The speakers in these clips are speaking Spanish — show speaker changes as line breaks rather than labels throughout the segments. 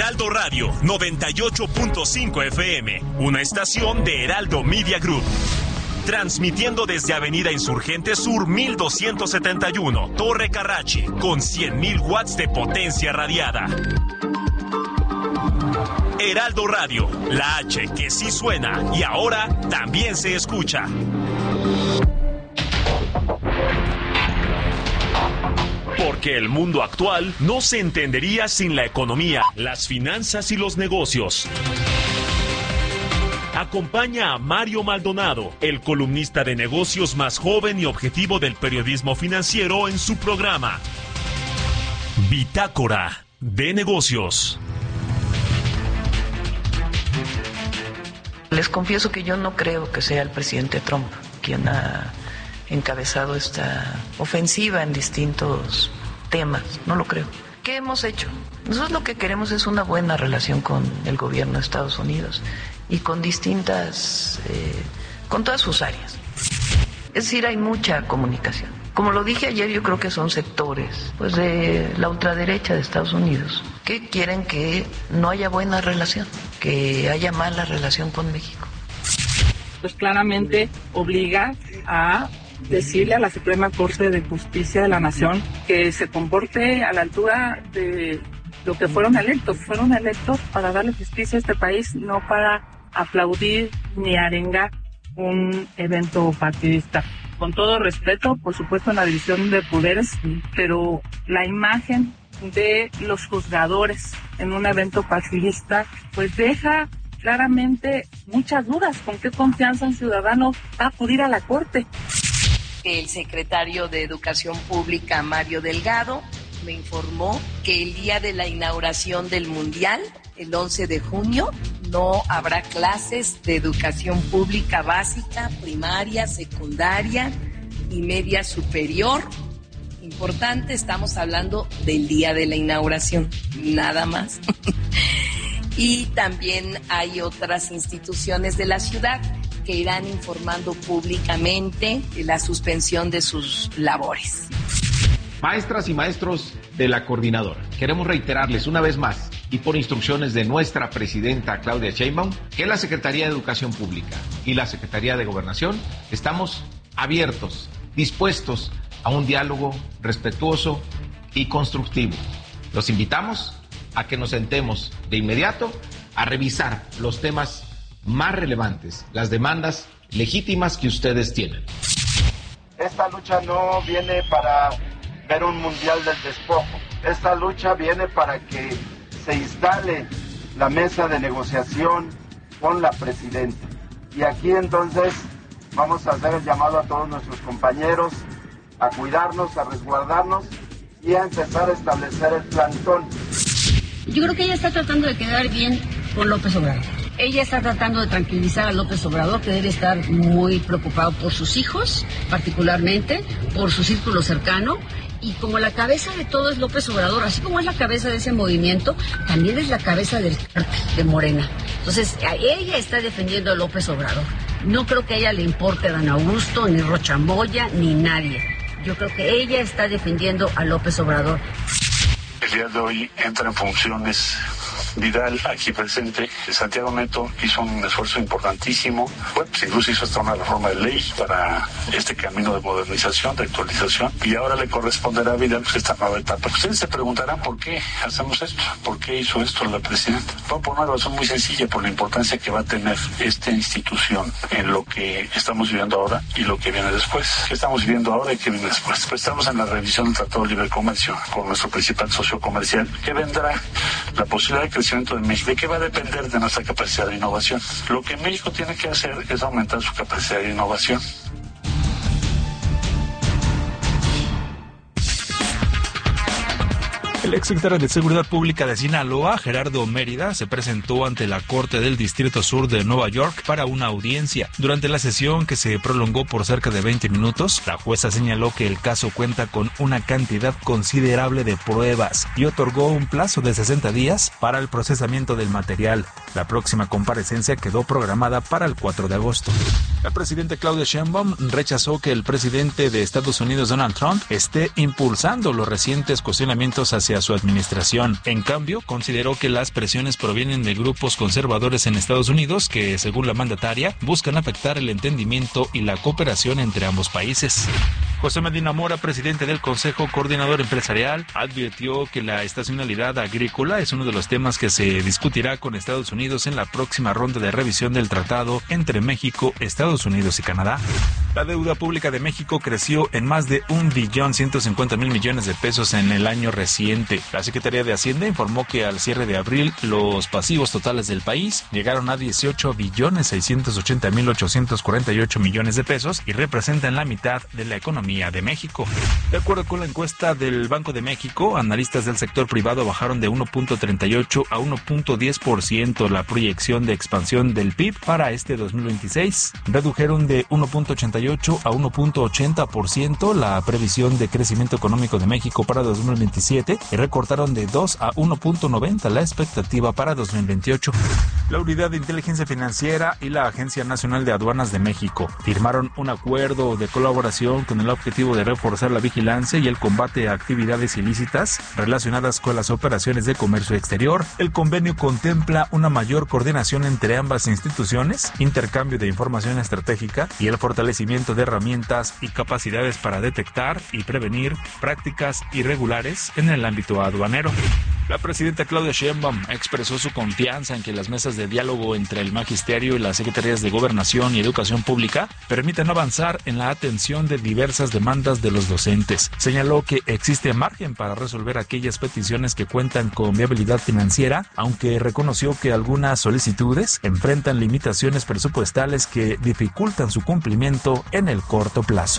Heraldo Radio 98.5 FM, una estación de Heraldo Media Group. Transmitiendo desde Avenida Insurgente Sur 1271, Torre Carrachi, con 100.000 watts de potencia radiada. Heraldo Radio, la H que sí suena y ahora también se escucha. Porque el mundo actual no se entendería sin la economía, las finanzas y los negocios. Acompaña a Mario Maldonado, el columnista de negocios más joven y objetivo del periodismo financiero, en su programa Bitácora de Negocios.
Les confieso que yo no creo que sea el presidente Trump quien ha encabezado esta ofensiva en distintos temas, no lo creo. ¿Qué hemos hecho? Nosotros lo que queremos es una buena relación con el gobierno de Estados Unidos y con con todas sus áreas. Es decir, hay mucha comunicación. Como lo dije ayer, yo creo que son sectores de la ultraderecha de Estados Unidos que quieren que no haya buena relación, que haya mala relación con México.
Pues claramente obliga a decirle a la Suprema Corte de Justicia de la Nación que se comporte a la altura de lo que fueron electos. Fueron electos para darle justicia a este país, no para aplaudir ni arengar un evento partidista. Con todo respeto, por supuesto, en la división de poderes, pero la imagen de los juzgadores en un evento partidista pues deja claramente muchas dudas. ¿Con qué confianza un ciudadano va a acudir a la Corte?
El secretario de Educación Pública, Mario Delgado, me informó que el día de la inauguración del Mundial, el 11 de junio, no habrá clases de educación pública básica, primaria, secundaria y media superior. Importante, estamos hablando del día de la inauguración, nada más. Y también hay otras instituciones de la ciudad que irán informando públicamente la suspensión de sus labores.
Maestras y maestros de la coordinadora, queremos reiterarles una vez más y por instrucciones de nuestra presidenta Claudia Sheinbaum que la Secretaría de Educación Pública y la Secretaría de Gobernación estamos abiertos, dispuestos a un diálogo respetuoso y constructivo. Los invitamos a que nos sentemos de inmediato a revisar los temas más relevantes, las demandas legítimas que ustedes tienen.
Esta lucha no viene para ver un mundial del despojo. Esta lucha viene para que se instale la mesa de negociación con la presidenta. Y aquí entonces vamos a hacer el llamado a todos nuestros compañeros a cuidarnos, a resguardarnos y a empezar a establecer el plantón.
Yo creo que ella está tratando de quedar bien con López Obrador. Ella está tratando de tranquilizar a López Obrador, que debe estar muy preocupado por sus hijos, particularmente, por su círculo cercano. Y como la cabeza de todo es López Obrador, así como es la cabeza de ese movimiento, también es la cabeza del cártel de Morena. Entonces, ella está defendiendo a López Obrador. No creo que a ella le importe Dan Augusto, ni Rochamoya, ni nadie. Yo creo que ella está defendiendo a López Obrador.
El día de hoy entra en funciones Vidal, aquí presente. Santiago Neto hizo un esfuerzo importantísimo. Bueno, pues incluso hizo hasta una reforma de ley para este camino de modernización, de actualización. Y ahora le corresponderá a Vidal esta nueva etapa. Ustedes se preguntarán por qué hacemos esto, por qué hizo esto la presidenta. Bueno, por una razón muy sencilla, por la importancia que va a tener esta institución en lo que estamos viviendo ahora y lo que viene después. ¿Qué estamos viviendo ahora y qué viene después? Pues estamos en la revisión del Tratado de Libre Comercio con nuestro principal socio comercial, que vendrá la posibilidad de crecimiento de México. ¿De qué va a depender? De nuestra capacidad de innovación. Lo que México tiene que hacer es aumentar su capacidad de innovación.
El exsecretario de Seguridad Pública de Sinaloa, Gerardo Mérida, se presentó ante la Corte del Distrito Sur de Nueva York para una audiencia. Durante la sesión, que se prolongó por cerca de 20 minutos, la jueza señaló que el caso cuenta con una cantidad considerable de pruebas y otorgó un plazo de 60 días para el procesamiento del material. La próxima comparecencia quedó programada para el 4 de agosto. El presidente Claudia Sheinbaum rechazó que el presidente de Estados Unidos, Donald Trump, esté impulsando los recientes cuestionamientos hacia hacia su administración. En cambio, consideró que las presiones provienen de grupos conservadores en Estados Unidos que, según la mandataria, buscan afectar el entendimiento y la cooperación entre ambos países. José Medina Mora, presidente del Consejo Coordinador Empresarial, advirtió que la estacionalidad agrícola es uno de los temas que se discutirá con Estados Unidos en la próxima ronda de revisión del tratado entre México, Estados Unidos y Canadá. La deuda pública de México creció en más de $1.150 billones de pesos en el año reciente. La Secretaría de Hacienda informó que al cierre de abril los pasivos totales del país llegaron a $18.680.848 millones de pesos y representan la mitad de la economía de México. De acuerdo con la encuesta del Banco de México, analistas del sector privado bajaron de 1.38 a 1.10% la proyección de expansión del PIB para este 2026. Redujeron de 1.88 a 1.80% la previsión de crecimiento económico de México para 2027 y recortaron de 2 a 1.90 la expectativa para 2028. La Unidad de Inteligencia Financiera y la Agencia Nacional de Aduanas de México firmaron un acuerdo de colaboración con el objetivo de reforzar la vigilancia y el combate a actividades ilícitas relacionadas con las operaciones de comercio exterior. El convenio contempla una mayor coordinación entre ambas instituciones, intercambio de información estratégica y el fortalecimiento de herramientas y capacidades para detectar y prevenir prácticas irregulares en el ámbito aduanero. La presidenta Claudia Sheinbaum expresó su confianza en que las mesas de diálogo entre el magisterio y las secretarías de Gobernación y Educación Pública permitan avanzar en la atención de diversas demandas de los docentes. Señaló que existe margen para resolver aquellas peticiones que cuentan con viabilidad financiera, aunque reconoció que algunas solicitudes enfrentan limitaciones presupuestales que dificultan su cumplimiento en el corto plazo.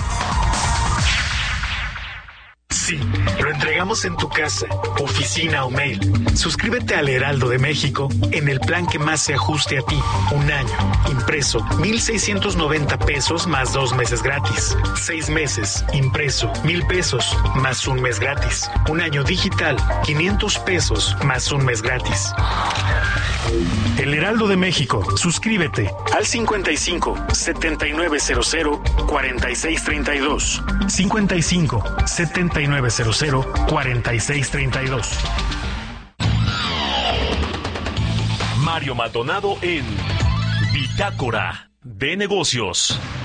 Sí, lo entregamos en tu casa, oficina o mail. Suscríbete al Heraldo de México en el plan que más se ajuste a ti. Un año, impreso, 1,690 pesos más 2 meses gratis. 6 meses, impreso, 1,000 pesos más 1 mes gratis. Un año digital, 500 pesos más 1 mes gratis. El Heraldo de México. Suscríbete al 55 7900 4632. 55 7900 4632.
Mario Maldonado en Bitácora de Negocios.